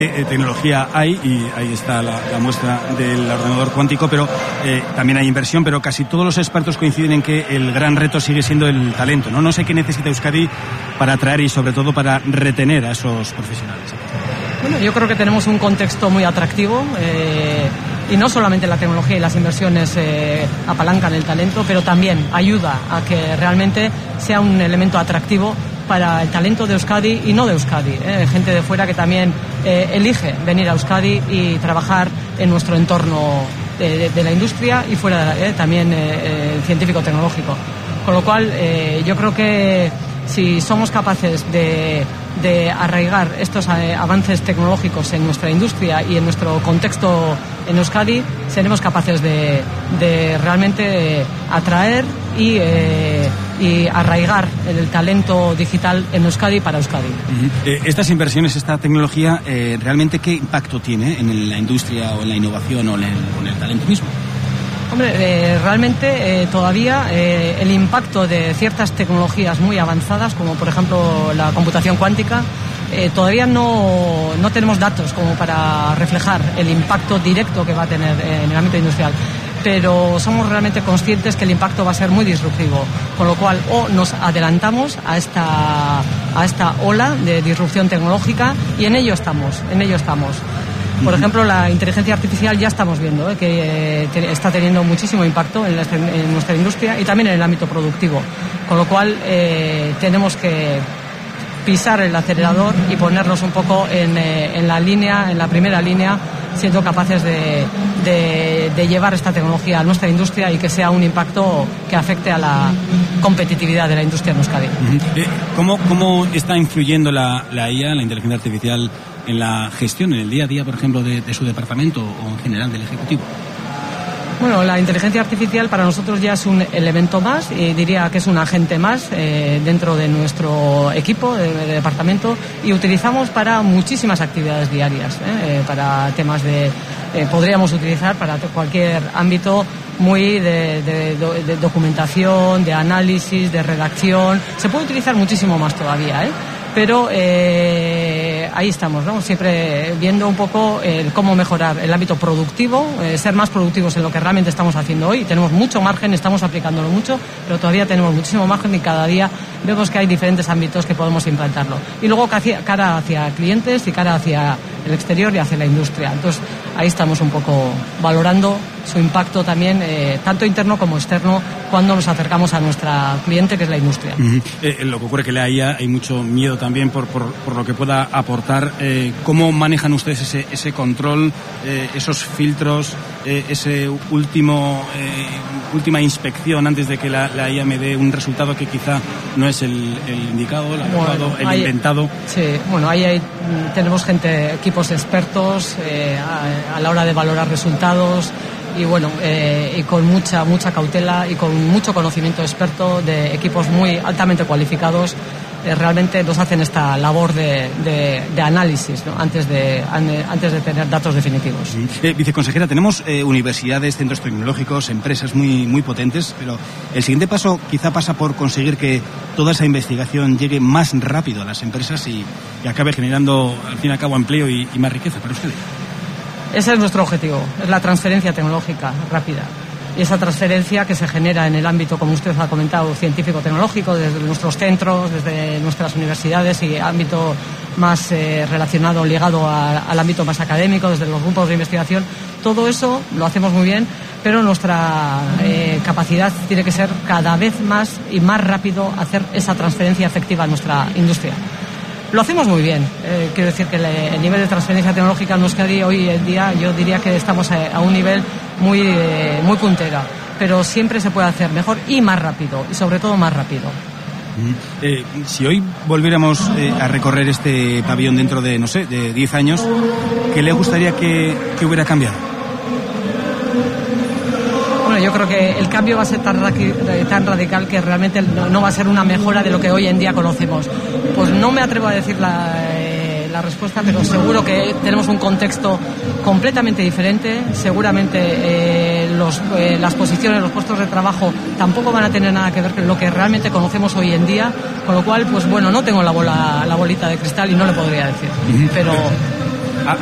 Tecnología hay, y ahí está la muestra del ordenador cuántico, pero también hay inversión, pero casi todos los expertos coinciden en que el gran reto sigue siendo el talento, ¿no? No sé qué necesita Euskadi para atraer y sobre todo para retener a esos profesionales. Bueno, yo creo que tenemos un contexto muy atractivo, y no solamente la tecnología y las inversiones apalancan el talento, pero también ayuda a que realmente sea un elemento atractivo para el talento de Euskadi y no de Euskadi, gente de fuera que también elige venir a Euskadi y trabajar en nuestro entorno de la industria y fuera también científico-tecnológico. Con lo cual, yo creo que si somos capaces de arraigar estos avances tecnológicos en nuestra industria y en nuestro contexto en Euskadi, seremos capaces de realmente atraer y arraigar el talento digital en Euskadi para Euskadi. Estas inversiones, esta tecnología, ¿realmente qué impacto tiene en la industria o en la innovación o en el talento mismo? Hombre, realmente todavía el impacto de ciertas tecnologías muy avanzadas, como por ejemplo la computación cuántica, todavía no tenemos datos como para reflejar el impacto directo que va a tener en el ámbito industrial. Pero somos realmente conscientes que el impacto va a ser muy disruptivo, con lo cual o nos adelantamos a esta ola de disrupción tecnológica, y en ello estamos. Por ejemplo, la inteligencia artificial ya estamos viendo que está teniendo muchísimo impacto en nuestra industria y también en el ámbito productivo, con lo cual tenemos que pisar el acelerador y ponernos un poco en la primera línea, siendo capaces de llevar esta tecnología a nuestra industria y que sea un impacto que afecte a la competitividad de la industria en Euskadi. ¿Cómo está influyendo la IA, la inteligencia artificial, en la gestión, en el día a día, por ejemplo, de su departamento o en general del Ejecutivo? Bueno, la inteligencia artificial para nosotros ya es un elemento más, y diría que es un agente más dentro de nuestro equipo de departamento, y utilizamos para muchísimas actividades diarias, para temas podríamos utilizar para cualquier ámbito muy de documentación, de análisis, de redacción. Se puede utilizar muchísimo más todavía, pero ahí estamos, ¿no? Siempre viendo un poco cómo mejorar el ámbito productivo, ser más productivos en lo que realmente estamos haciendo hoy. Tenemos mucho margen, estamos aplicándolo mucho, pero todavía tenemos muchísimo margen, y cada día vemos que hay diferentes ámbitos que podemos implantarlo. Y luego cara hacia clientes y cara hacia el exterior y hacia la industria. Entonces ahí estamos un poco valorando su impacto también, tanto interno como externo, cuando nos acercamos a nuestra cliente, que es la industria. Lo que ocurre que la IA, hay mucho miedo también por lo que pueda aportar. ¿Cómo manejan ustedes ese control, esos filtros, ese última inspección antes de que la IA me dé un resultado que quizá no es el indicado, el adecuado, el inventado? Sí, bueno, ahí tenemos equipos expertos a la hora de valorar resultados, y bueno, y con mucha cautela y con mucho conocimiento experto de equipos muy altamente cualificados, realmente nos hacen esta labor de análisis, ¿no? antes de tener datos definitivos. Viceconsejera, tenemos universidades, centros tecnológicos, empresas muy, muy potentes, pero el siguiente paso quizá pasa por conseguir que toda esa investigación llegue más rápido a las empresas y acabe generando, al fin y al cabo, empleo y más riqueza para ustedes. Ese es nuestro objetivo, es la transferencia tecnológica rápida. Y esa transferencia que se genera en el ámbito, como usted ha comentado, científico-tecnológico, desde nuestros centros, desde nuestras universidades, y ámbito más relacionado, ligado al ámbito más académico, desde los grupos de investigación, todo eso lo hacemos muy bien, pero nuestra capacidad tiene que ser cada vez más y más rápido hacer esa transferencia efectiva a nuestra industria. Lo hacemos muy bien, quiero decir que el nivel de transferencia tecnológica en Euskadi hoy en día, yo diría que estamos a un nivel muy puntero, pero siempre se puede hacer mejor y más rápido, y sobre todo más rápido. Si hoy volviéramos a recorrer este pabellón dentro de, no sé, de 10 años, ¿qué le gustaría que hubiera cambiado? Bueno, yo creo que el cambio va a ser tan radical que realmente no va a ser una mejora de lo que hoy en día conocemos. Pues no me atrevo a decir la respuesta, pero seguro que tenemos un contexto completamente diferente. Seguramente las posiciones, los puestos de trabajo tampoco van a tener nada que ver con lo que realmente conocemos hoy en día, con lo cual, pues bueno, no tengo la bolita de cristal y no le podría decir, pero